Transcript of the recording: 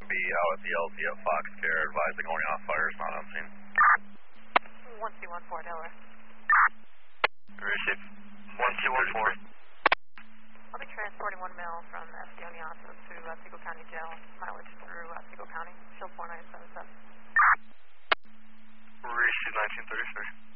be out at the LZ at Fox Care, advising going off fires, not on scene. 1214 Delaware. Receive. 1214. I'll be transporting 1 male from SD Oneonta to Siegel County Jail, mileage through Siegel County, Shield 4977. Receive 1933.